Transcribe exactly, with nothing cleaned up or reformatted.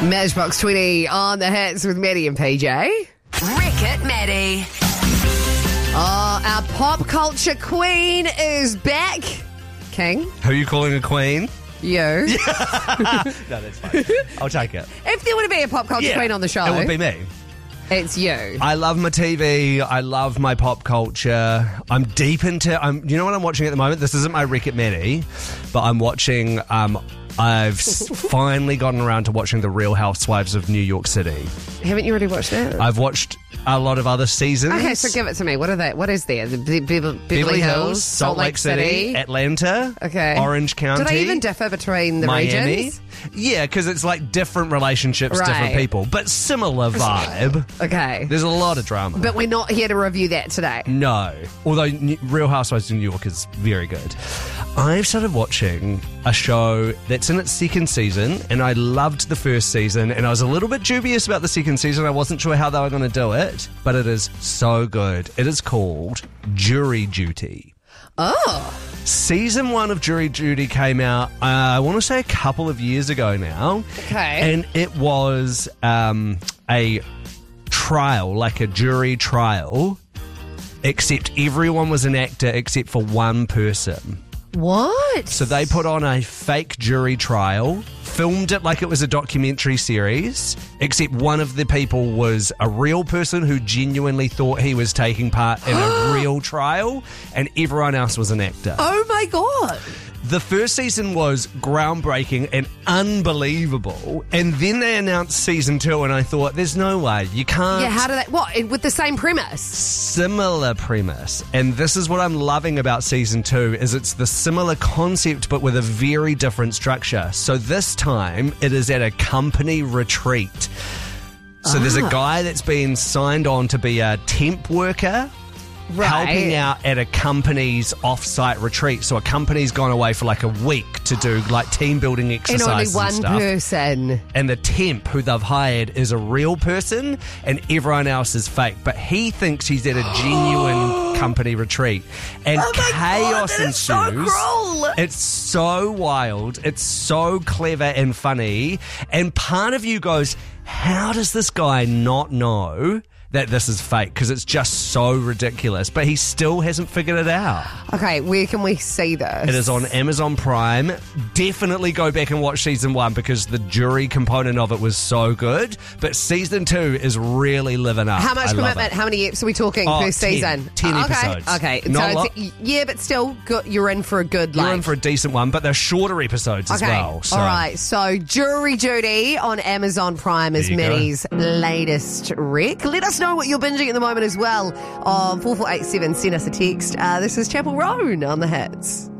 Matchbox twenty on the hits with Maddie and P J. Rick at Maddie. Oh, our pop culture queen is back. King. Who are you calling a queen? You. No, that's fine. I'll take it. If there were to be a pop culture Yeah, queen on the show, it would be me. it's you. I love my T V. I love my pop culture. I'm deep into. I'm. You know what I'm watching at the moment? This isn't my Rick at Maddie, but I'm watching. Um, I've s- finally gotten around to watching The Real Housewives of New York City. Haven't you already watched that? I've watched a lot of other seasons. Okay, so give it to me. What are they? What is there? The Be- Be- Beverly, Beverly Hills, Hills, Salt Lake City, Atlanta, Okay. Orange County. Do they even differ between the Miami. regions? Yeah, because it's like different relationships, Right. different people, but similar vibe. Okay. There's a lot of drama. But we're not here to review that today. No. Although N- Real Housewives of New York is very good. I've started watching a show that's in its second season, and I loved the first season, and I was a little bit dubious about the second season. I wasn't sure how they were going to do it, but it is so good. It is called Jury Duty. Oh. Season one of Jury Duty came out, uh, I want to say a couple of years ago now. Okay. And it was um, a trial, like a jury trial, except everyone was an actor except for one person. What? So they put on a fake jury trial, filmed it like it was a documentary series, except one of the people was a real person who genuinely thought he was taking part in a real trial, and everyone else was an actor. Oh my God. The first season was groundbreaking and unbelievable, and then they announced season two, and I thought, there's no way, you can't. Yeah, how do they... What? With the same premise? Similar premise, and this is what I'm loving about season two, is it's the similar concept but with a very different structure. So this time it is at a company retreat. So there's a guy that's been signed on to be a temp worker, Right. helping out at a company's off-site retreat. So a company's gone away for like a week to do like team building And exercises only and one stuff. person. And the temp who they've hired is a real person, and everyone else is fake. But he thinks he's at a genuine company retreat, and Oh my chaos God, that is ensues. so cruel. It's so wild. It's so clever and funny. And part of you goes, how does this guy not know that this is fake? Because it's just so ridiculous. But he still hasn't figured it out. Okay, where can we see this? It is on Amazon Prime. Definitely go back and watch season one because the jury component of it was so good. But season two is really living up. How much I love commitment? it. How many eps are we talking Oh, per ten. season? ten Oh, okay. episodes. Okay. Not a so lot. it's- yeah, but still, good, you're in for a good You're like. in for a decent one, but they're shorter episodes as Okay. well. So. All right. So, Jury Duty on Amazon Prime is There you go. Maddie's latest rec. Let us know what you're binging at the moment as well on four four eight seven. Send us a text. Uh, this is Chapel Roan on the hits.